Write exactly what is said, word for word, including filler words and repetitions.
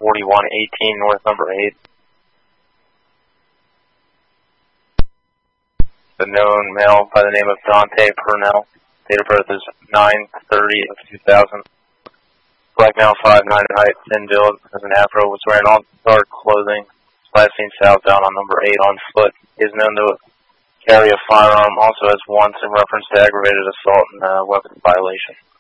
forty-one eighteen North number eight. The known male by the name of Dante Purnell. Date of birth is nine thirty of two thousand. Black male, five nine height, thin build, has an afro, was wearing all dark clothing. Last seen southbound on number eight on foot. He is known to carry a firearm, also has once in reference to aggravated assault and uh, weapons violation.